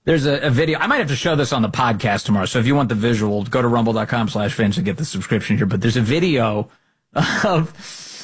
There's a video. I might have to show this on the podcast tomorrow. So if you want the visual, go to rumble.com/Finch and get the subscription here. But there's a video of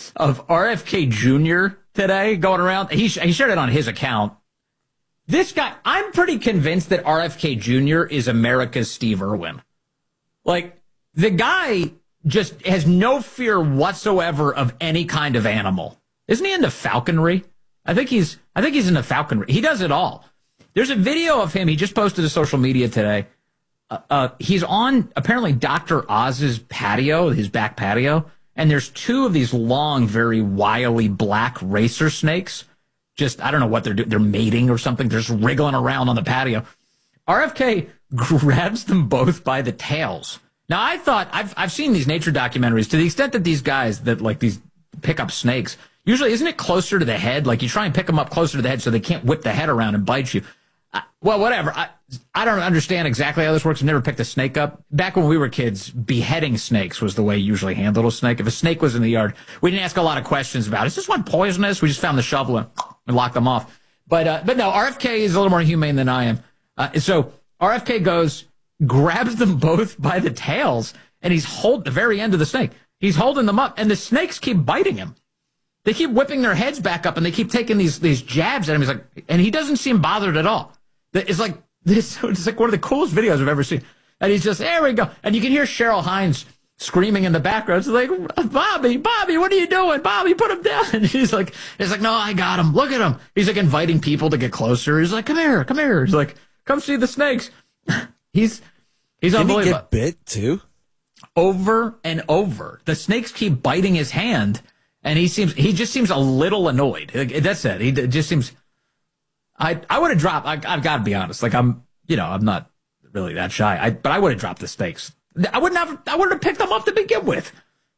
RFK Jr. today going around. He shared it on his account. This guy, I'm pretty convinced that RFK Jr. is America's Steve Irwin. Like, the guy just has no fear whatsoever of any kind of animal. Isn't he into falconry? I think he's into falconry. He does it all. There's a video of him. He just posted to social media today. He's on apparently Dr. Oz's patio, his back patio, and there's two of these long, very wily black racer snakes. Just, I don't know what they're doing. They're mating or something. They're just wriggling around on the patio. RFK grabs them both by the tails. Now, I thought, I've seen these nature documentaries to the extent that these guys that like these pick up snakes, usually isn't it closer to the head? Like you try and pick them up closer to the head so they can't whip the head around and bite you. Well, whatever. I don't understand exactly how this works. I've never picked a snake up. Back when we were kids, beheading snakes was the way you usually handled a snake. If a snake was in the yard, we didn't ask a lot of questions about, is this one poisonous? We just found the shovel and locked them off. But no, RFK is a little more humane than I am. So RFK grabs them both by the tails, and he's holding the very end of the snake. He's holding them up, and the snakes keep biting him. They keep whipping their heads back up, and they keep taking these jabs at him. He's like, and he doesn't seem bothered at all. It's like this. It's like one of the coolest videos I've ever seen. And he's just, there we go. And you can hear Cheryl Hines screaming in the background. It's like, Bobby, what are you doing? Bobby, put him down. And he's like, no, I got him. Look at him. He's like inviting people to get closer. He's like, come here. He's like, come see the snakes. He's unbelievable. Did he get bit too? Over and over. The snakes keep biting his hand, and he just seems a little annoyed. That's it. He just seems. I would have dropped. I've got to be honest. Like I'm not really that shy. But I would have dropped the snakes. I wouldn't have picked them up to begin with.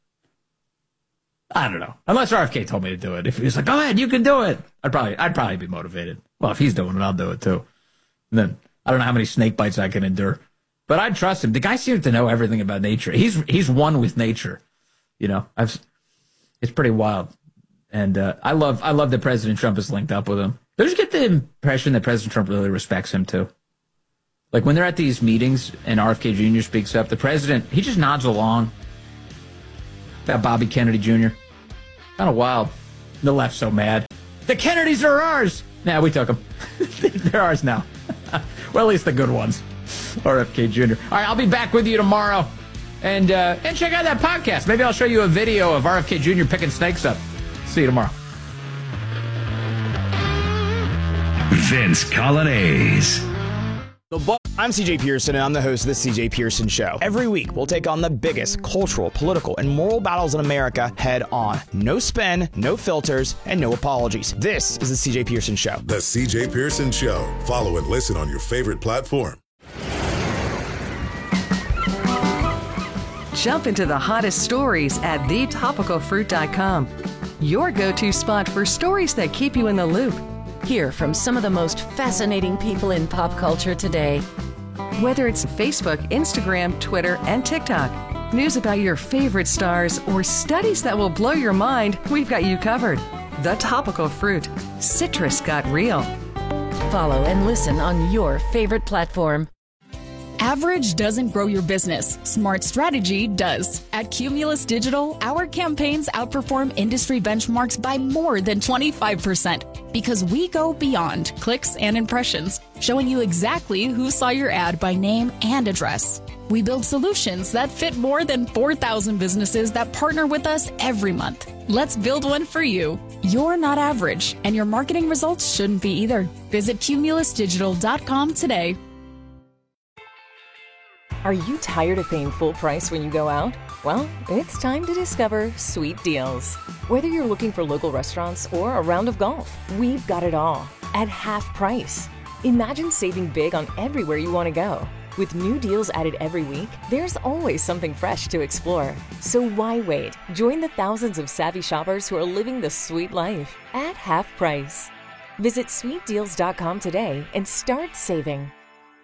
I don't know. Unless RFK told me to do it. If he was like, go ahead, you can do it. I'd probably be motivated. Well, if he's doing it, I'll do it too. And then I don't know how many snake bites I can endure. But I trust him. The guy seems to know everything about nature. He's one with nature. It's pretty wild. And I love that President Trump is linked up with him. Don't you get the impression that President Trump really respects him too? Like when they're at these meetings and RFK Jr. speaks up, the president, he just nods along. That Bobby Kennedy Jr. Kind of wild. The left's so mad. The Kennedys are ours. Nah, we took them. They're ours now. Well, at least the good ones. RFK Jr. All right, I'll be back with you tomorrow. And check out that podcast. Maybe I'll show you a video of RFK Jr. picking snakes up. See you tomorrow. Vince Coglianese. I'm CJ Pearson, and I'm the host of The CJ Pearson Show. Every week, we'll take on the biggest cultural, political, and moral battles in America head on. No spin, no filters, and no apologies. This is The CJ Pearson Show. The CJ Pearson Show. Follow and listen on your favorite platform. Jump into the hottest stories at thetopicalfruit.com. Your go-to spot for stories that keep you in the loop. Hear from some of the most fascinating people in pop culture today. Whether it's Facebook, Instagram, Twitter, and TikTok, news about your favorite stars, or studies that will blow your mind, we've got you covered. The Topical Fruit. Citrus got real. Follow and listen on your favorite platform. Average doesn't grow your business. Smart strategy does. At Cumulus Digital, our campaigns outperform industry benchmarks by more than 25% because we go beyond clicks and impressions, showing you exactly who saw your ad by name and address. We build solutions that fit more than 4,000 businesses that partner with us every month. Let's build one for you. You're not average, and your marketing results shouldn't be either. Visit cumulusdigital.com today. Are you tired of paying full price when you go out? Well, it's time to discover Sweet Deals. Whether you're looking for local restaurants or a round of golf, we've got it all at half price. Imagine saving big on everywhere you want to go. With new deals added every week, there's always something fresh to explore. So why wait? Join the thousands of savvy shoppers who are living the sweet life at half price. Visit sweetdeals.com today and start saving.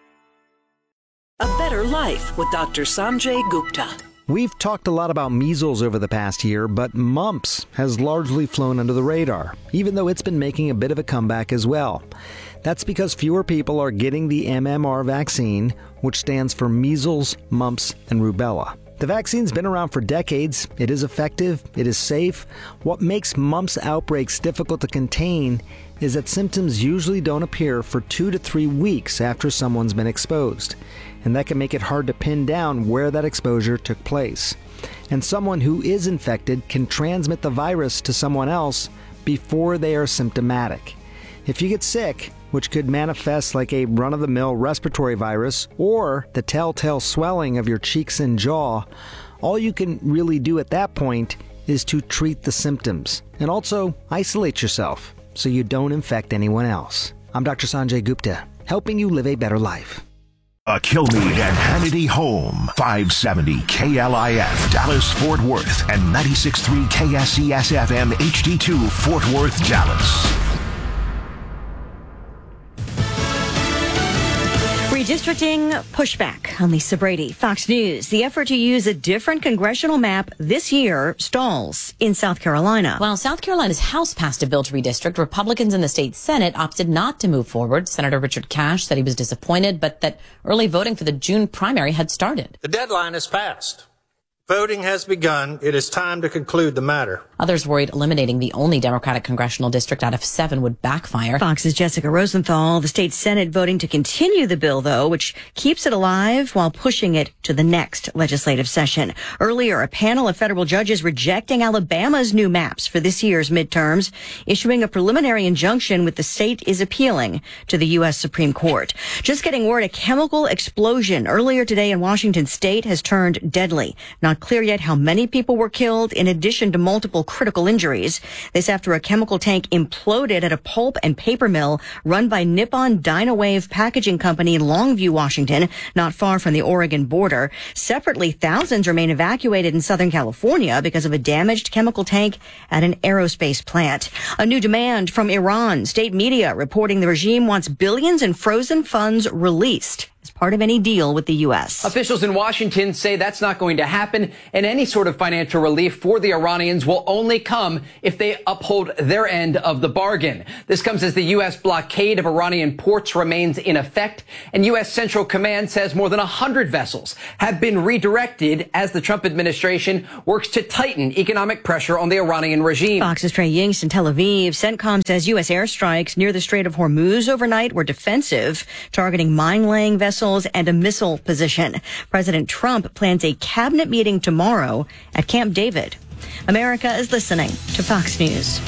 A Better Life with Dr. Sanjay Gupta. We've talked a lot about measles over the past year, but mumps has largely flown under the radar, even though it's been making a bit of a comeback as well. That's because fewer people are getting the MMR vaccine, which stands for measles, mumps, and rubella. The vaccine's been around for decades. It is effective. It is safe. What makes mumps outbreaks difficult to contain is that symptoms usually don't appear for 2 to 3 weeks after someone's been exposed. And that can make it hard to pin down where that exposure took place. And someone who is infected can transmit the virus to someone else before they are symptomatic. If you get sick, which could manifest like a run-of-the-mill respiratory virus or the telltale swelling of your cheeks and jaw, all you can really do at that point is to treat the symptoms and also isolate yourself so you don't infect anyone else. I'm Dr. Sanjay Gupta, helping you live a better life. A Kilmeade and Hannity home. 570 KLIF, Dallas, Fort Worth, and 96.3 KSCS FM HD2, Fort Worth, Dallas. Redistricting pushback. I'm Lisa Brady, Fox News. The effort to use a different congressional map this year stalls in South Carolina. While South Carolina's House passed a bill to redistrict, Republicans in the state Senate opted not to move forward. Senator Richard Cash said he was disappointed, but that early voting for the June primary had started. The deadline is passed. Voting has begun. It is time to conclude the matter. Others worried eliminating the only Democratic congressional district out of 7 would backfire. Fox's Jessica Rosenthal. The state Senate voting to continue the bill, though, which keeps it alive while pushing it to the next legislative session. Earlier, a panel of federal judges rejecting Alabama's new maps for this year's midterms, issuing a preliminary injunction with the state is appealing to the U.S. Supreme Court. Just getting word, a chemical explosion earlier today in Washington state has turned deadly. Not clear yet how many people were killed, in addition to multiple critical injuries. This after a chemical tank imploded at a pulp and paper mill run by Nippon Dynawave Packaging Company in Longview, Washington, not far from the Oregon border. Separately, thousands remain evacuated in Southern California because of a damaged chemical tank at an aerospace plant. A new demand from Iran. State media reporting the regime wants billions in frozen funds released as part of any deal with the U.S. Officials in Washington say that's not going to happen, and any sort of financial relief for the Iranians will only come if they uphold their end of the bargain. This comes as the U.S. blockade of Iranian ports remains in effect, and U.S. Central Command says more than 100 vessels have been redirected as the Trump administration works to tighten economic pressure on the Iranian regime. Fox's Trey Yingst in Tel Aviv. CENTCOM says U.S. airstrikes near the Strait of Hormuz overnight were defensive, targeting mine-laying vessels and a missile position. President Trump plans a cabinet meeting tomorrow at Camp David. America is listening to Fox News.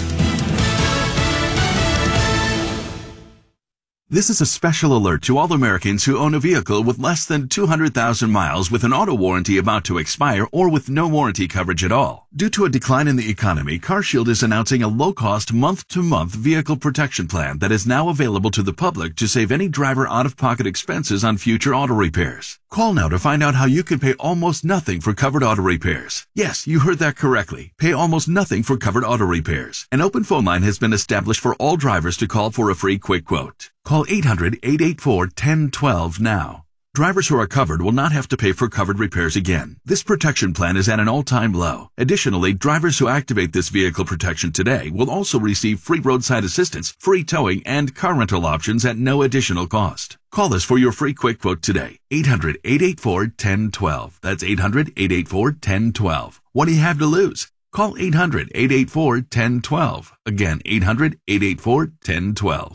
This is a special alert to all Americans who own a vehicle with less than 200,000 miles with an auto warranty about to expire or with no warranty coverage at all. Due to a decline in the economy, CarShield is announcing a low-cost month-to-month vehicle protection plan that is now available to the public to save any driver out-of-pocket expenses on future auto repairs. Call now to find out how you can pay almost nothing for covered auto repairs. Yes, you heard that correctly. Pay almost nothing for covered auto repairs. An open phone line has been established for all drivers to call for a free quick quote. Call 800-884-1012 now. Drivers who are covered will not have to pay for covered repairs again. This protection plan is at an all-time low. Additionally, drivers who activate this vehicle protection today will also receive free roadside assistance, free towing, and car rental options at no additional cost. Call us for your free quick quote today. 800-884-1012. That's 800-884-1012. What do you have to lose? Call 800-884-1012. Again, 800-884-1012.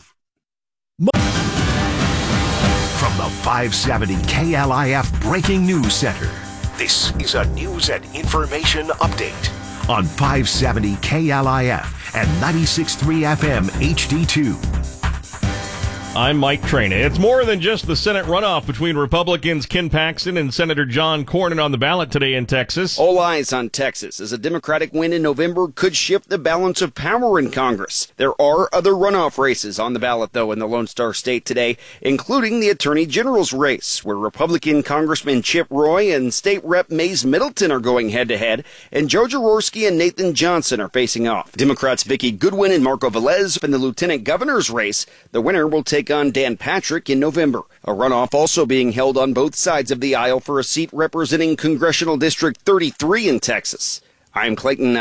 From the 570 KLIF Breaking News Center, this is a news and information update on 570 KLIF and 96.3 FM HD2. I'm Mike Traina. It's more than just the Senate runoff between Republicans Ken Paxton and Senator John Cornyn on the ballot today in Texas. All eyes on Texas as a Democratic win in November could shift the balance of power in Congress. There are other runoff races on the ballot, though, in the Lone Star State today, including the Attorney General's race, where Republican Congressman Chip Roy and State Rep Mays Middleton are going head-to-head, and Joe Jaworski and Nathan Johnson are facing off. Democrats Vicki Goodwin and Marco Velez in the Lieutenant Governor's race. The winner will take on Dan Patrick in November. A runoff also being held on both sides of the aisle for a seat representing Congressional District 33 in Texas. I'm Clayton Neville.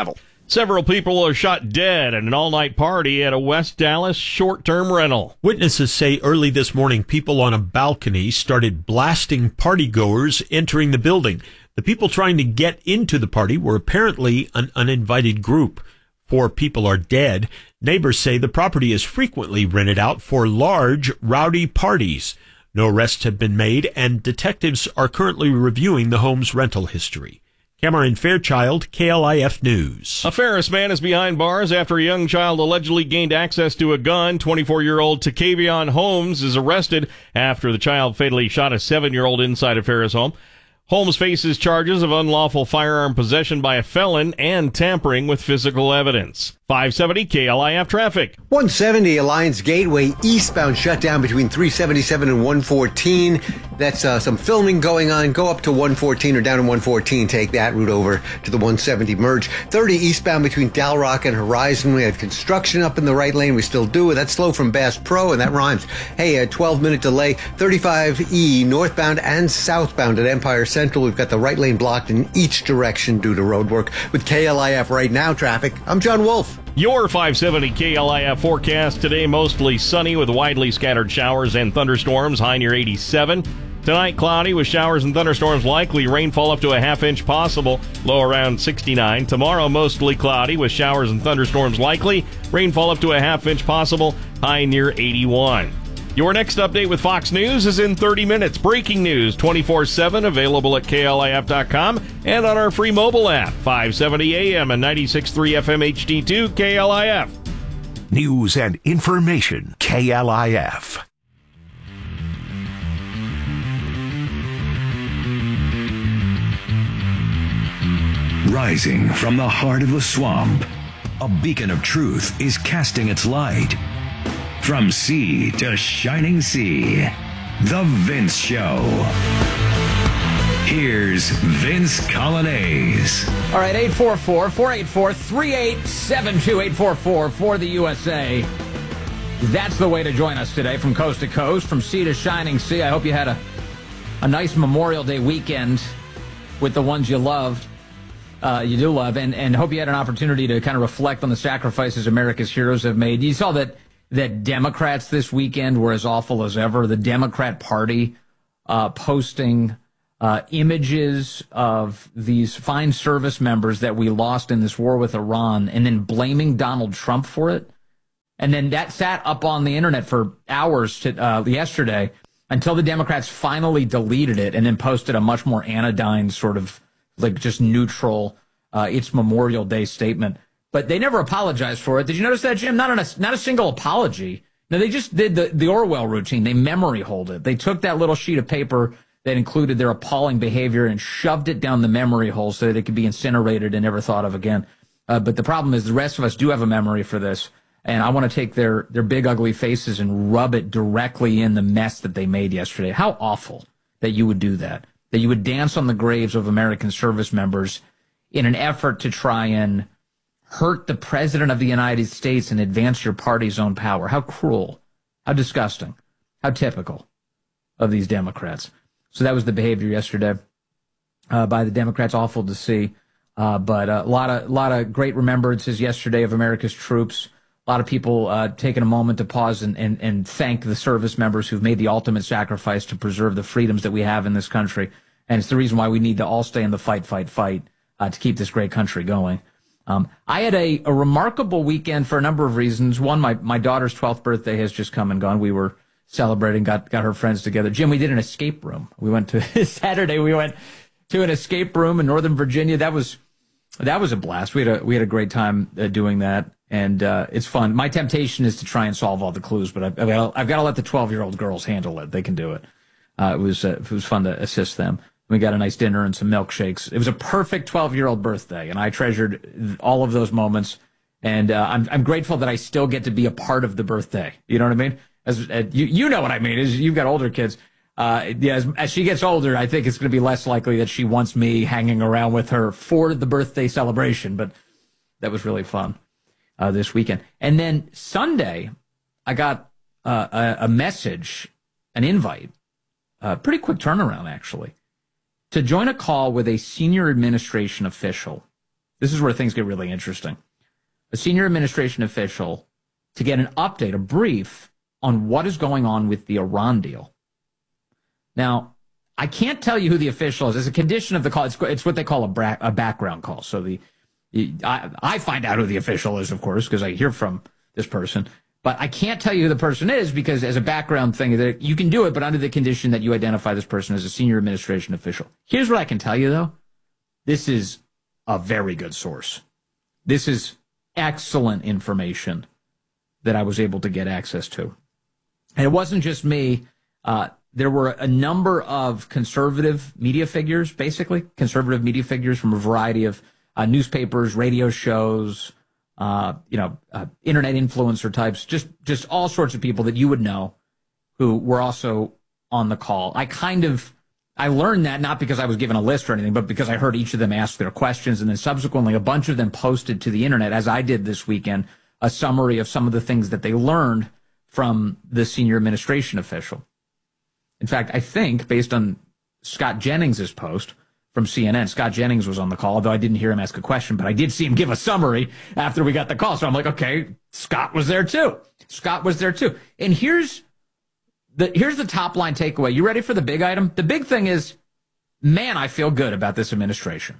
Several people are shot dead at an all-night party at a West Dallas short-term rental. Witnesses say early this morning, people on a balcony started blasting partygoers entering the building. The people trying to get into the party were apparently an uninvited group. 4 people are dead. Neighbors say the property is frequently rented out for large, rowdy parties. No arrests have been made, and detectives are currently reviewing the home's rental history. Cameron Fairchild, KLIF News. A Ferris man is behind bars after a young child allegedly gained access to a gun. 24-year-old Takevion Holmes is arrested after the child fatally shot a 7-year-old inside a Ferris home. Holmes faces charges of unlawful firearm possession by a felon and tampering with physical evidence. 570 KLIF traffic. 170 Alliance Gateway eastbound shut down between 377 and 114. That's some filming going on. Go up to 114 or down to 114. Take that route over to the 170 merge. 30 eastbound between Dalrock and Horizon. We had construction up in the right lane. We still do. That's slow from Bass Pro, and that rhymes. Hey, a 12-minute delay. 35E northbound and southbound at Empire Central. We've got the right lane blocked in each direction due to road work. With KLIF Right Now traffic, I'm John Wolf. Your 570 KLIF forecast today, mostly sunny with widely scattered showers and thunderstorms, high near 87. Tonight, cloudy with showers and thunderstorms likely, rainfall up to a half-inch possible, low around 69. Tomorrow, mostly cloudy with showers and thunderstorms likely, rainfall up to a half-inch possible, high near 81. Your next update with Fox News is in 30 minutes. Breaking news 24/7, available at KLIF.com and on our free mobile app. 570 AM and 96.3 FM HD2 KLIF. News and information, KLIF. Rising from the heart of the swamp, a beacon of truth is casting its light. From sea to shining sea, The Vince Show. Here's Vince Colonnese. All right, 844-484-3872, 844 for the USA. That's the way to join us today, from coast to coast, from sea to shining sea. I hope you had a nice Memorial Day weekend with the ones you loved. You do love, and hope you had an opportunity to kind of reflect on the sacrifices America's heroes have made. You saw that Democrats this weekend were as awful as ever. The Democrat Party posting images of these fine service members that we lost in this war with Iran, and then blaming Donald Trump for it. And then that sat up on the internet for hours yesterday until the Democrats finally deleted it and then posted a much more anodyne sort of like just neutral, it's Memorial Day statement. But they never apologized for it. Did you notice that, Jim? Not a single apology. No, they just did the Orwell routine. They memory hold it. They took that little sheet of paper that included their appalling behavior and shoved it down the memory hole so that it could be incinerated and never thought of again. But the problem is the rest of us do have a memory for this. And I want to take their big, ugly faces and rub it directly in the mess that they made yesterday. How awful that you would do that you would dance on the graves of American service members in an effort to try and hurt the President of the United States and advance your party's own power. How cruel, how disgusting, how typical of these Democrats. So that was the behavior yesterday by the Democrats. Awful to see, but a lot of great remembrances yesterday of America's troops. A lot of people taking a moment to pause and thank the service members who've made the ultimate sacrifice to preserve the freedoms that we have in this country. And it's the reason why we need to all stay in the fight to keep this great country going. I had a remarkable weekend for a number of reasons. One, my daughter's 12th birthday has just come and gone. We were celebrating, got her friends together. Jim, we did an escape room. We went to Saturday. We went to an escape room in Northern Virginia. That was a blast. We had a great time doing that, and it's fun. My temptation is to try and solve all the clues, but I've got to let the 12-year-old girls handle it. They can do it. It was fun to assist them. We got a nice dinner and some milkshakes. It was a perfect 12-year-old birthday, and I treasured all of those moments. And I'm grateful that I still get to be a part of the birthday. You know what I mean? As you know what I mean. You've got older kids. As she gets older, I think it's going to be less likely that she wants me hanging around with her for the birthday celebration. But that was really fun this weekend. And then Sunday, I got a message, an invite, pretty quick turnaround actually, to join a call with a senior administration official This is where things get really interesting. A senior administration official to get an update, a brief on what is going on with the Iran deal. Now, I can't tell you who the official is. As a condition of the call, it's what they call a background call. So I find out who the official is, of course, because I hear from this person. But I can't tell you who the person is because as a background thing, that you can do it, but under the condition that you identify this person as a senior administration official. Here's what I can tell you, though. This is a very good source. This is excellent information that I was able to get access to. And it wasn't just me. There were a number of conservative media figures, basically, conservative media figures from a variety of newspapers, radio shows, internet influencer types, just all sorts of people that you would know who were also on the call. I learned that not because I was given a list or anything, but because I heard each of them ask their questions, and then subsequently a bunch of them posted to the internet, as I did this weekend, a summary of some of the things that they learned from the senior administration official. In fact, I think, based on Scott Jennings' post from CNN, Scott Jennings was on the call, although I didn't hear him ask a question, but I did see him give a summary after we got the call. So I'm like, okay, Scott was there too. And here's the top line takeaway. You ready for the big item? The big thing is, man, I feel good about this administration.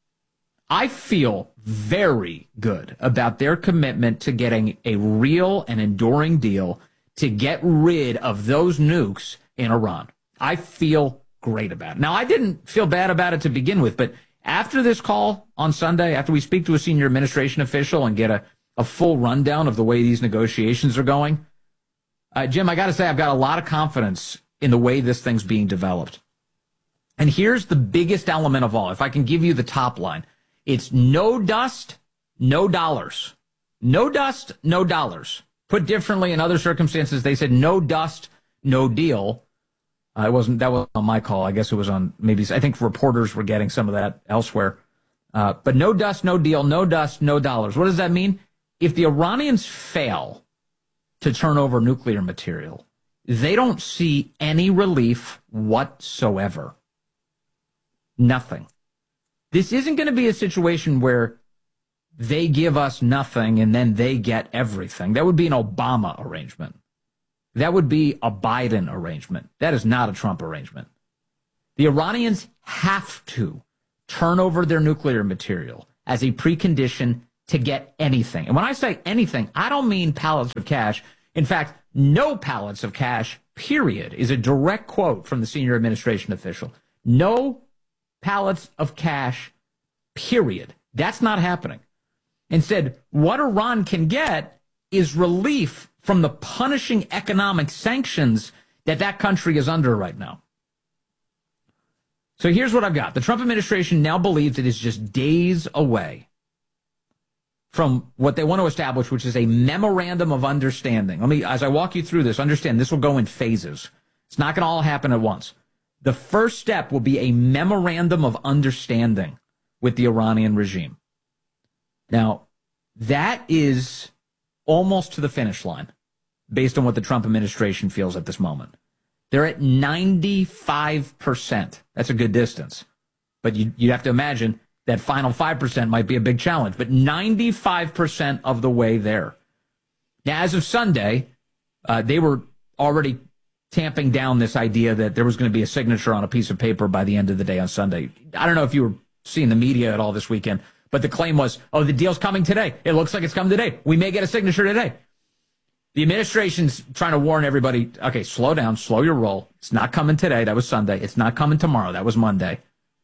I feel very good about their commitment to getting a real and enduring deal to get rid of those nukes in Iran. I feel great about it. Now, I didn't feel bad about it to begin with, but after this call on Sunday, after we speak to a senior administration official and get a full rundown of the way these negotiations are going, Jim, I got to say, I've got a lot of confidence in the way this thing's being developed. And here's the biggest element of all. If I can give you the top line, it's no dust, no dollars. No dust, no dollars. Put differently, in other circumstances, they said no dust, no deal. That wasn't on my call. I guess it was on I think reporters were getting some of that elsewhere. But no dust, no deal, no dust, no dollars. What does that mean? If the Iranians fail to turn over nuclear material, they don't see any relief whatsoever. Nothing. This isn't going to be a situation where they give us nothing and then they get everything. That would be an Obama arrangement. That would be a Biden arrangement. That is not a Trump arrangement. The Iranians have to turn over their nuclear material as a precondition to get anything. And when I say anything, I don't mean pallets of cash. In fact, no pallets of cash, period, is a direct quote from the senior administration official. No pallets of cash, period. That's not happening. Instead, what Iran can get is relief from the punishing economic sanctions that country is under right now. So here's what I've got. The Trump administration now believes it is just days away from what they want to establish, which is a memorandum of understanding. As I walk you through this, understand this will go in phases. It's not going to all happen at once. The first step will be a memorandum of understanding with the Iranian regime. Now, that is almost to the finish line, based on what the Trump administration feels at this moment. They're at 95%. That's a good distance. But you have to imagine that final 5% might be a big challenge. But 95% of the way there. Now, as of Sunday, they were already tamping down this idea that there was going to be a signature on a piece of paper by the end of the day on Sunday. I don't know if you were seeing the media at all this weekend, but the claim was, the deal's coming today. It looks like it's coming today. We may get a signature today. The administration's trying to warn everybody, okay, slow down, slow your roll. It's not coming today. That was Sunday. It's not coming tomorrow. That was Monday.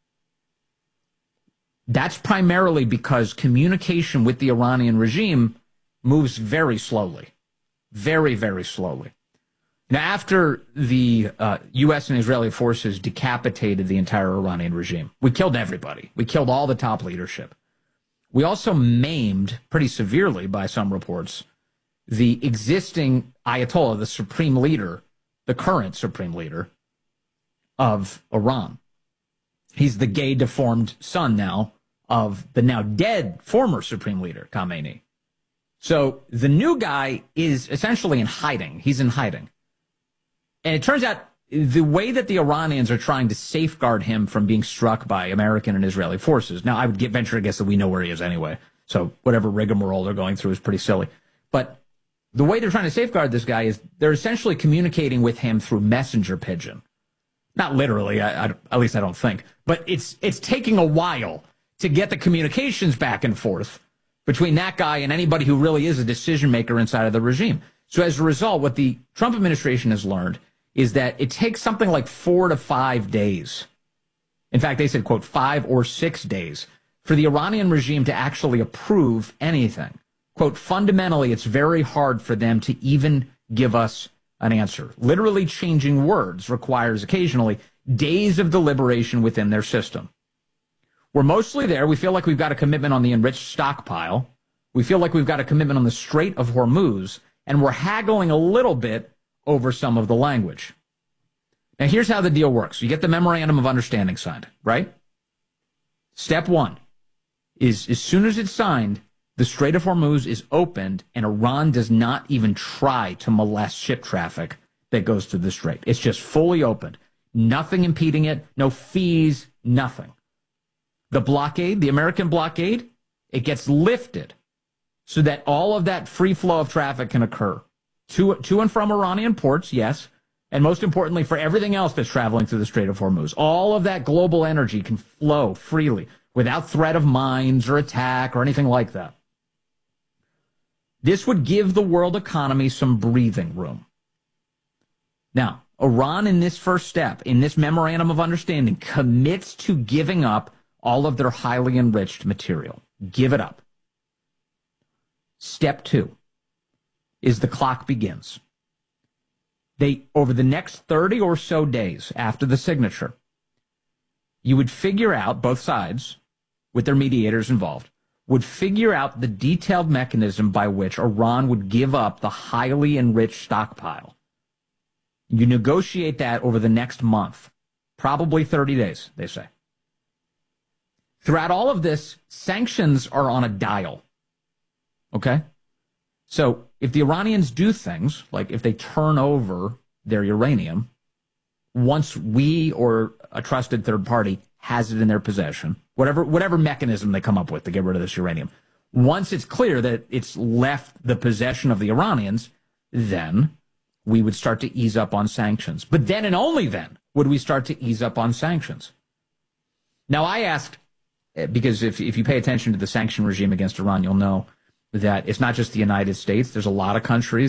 That's primarily because communication with the Iranian regime moves very slowly. Very, very slowly. Now, after the U.S. and Israeli forces decapitated the entire Iranian regime, we killed everybody. We killed all the top leadership. We also maimed, pretty severely by some reports, the existing Ayatollah, the supreme leader, the current supreme leader of Iran. He's the gay, deformed son now of the now dead former supreme leader, Khamenei. So the new guy is essentially in hiding. He's in hiding. And it turns out the way that the Iranians are trying to safeguard him from being struck by American and Israeli forces. Now, I would venture to guess that we know where he is anyway. So whatever rigmarole they're going through is pretty silly. But the way they're trying to safeguard this guy is they're essentially communicating with him through messenger pigeon. Not literally, at least I don't think. But it's taking a while to get the communications back and forth between that guy and anybody who really is a decision maker inside of the regime. So as a result, what the Trump administration has learned is that it takes something like 4 to 5 days. In fact, they said, quote, 5 or 6 days for the Iranian regime to actually approve anything. Quote, fundamentally, it's very hard for them to even give us an answer. Literally changing words requires occasionally days of deliberation within their system. We're mostly there. We feel like we've got a commitment on the enriched stockpile. We feel like we've got a commitment on the Strait of Hormuz, and we're haggling a little bit over some of the language. Now, here's how the deal works. You get the memorandum of understanding signed, right? Step one is as soon as it's signed, the Strait of Hormuz is opened, and Iran does not even try to molest ship traffic that goes through the strait. It's just fully opened. Nothing impeding it, no fees, nothing. The blockade, the American blockade, it gets lifted so that all of that free flow of traffic can occur. To and from Iranian ports, yes, and most importantly, for everything else that's traveling through the Strait of Hormuz. All of that global energy can flow freely without threat of mines or attack or anything like that. This would give the world economy some breathing room. Now, Iran in this first step, in this memorandum of understanding, commits to giving up all of their highly enriched material. Give it up. Step two is the clock begins. They, over the next 30 or so days after the signature, you would figure out, both sides, with their mediators involved, would figure out the detailed mechanism by which Iran would give up the highly enriched stockpile. You negotiate that over the next month, probably 30 days, they say. Throughout all of this, sanctions are on a dial. Okay? So if the Iranians do things, like if they turn over their uranium, once we or a trusted third party has it in their possession, whatever mechanism they come up with to get rid of this uranium, once it's clear that it's left the possession of the Iranians, then we would start to ease up on sanctions. But then and only then would we start to ease up on sanctions. Now, I asked, because if you pay attention to the sanction regime against Iran, you'll know that it's not just the United States. There's a lot of countries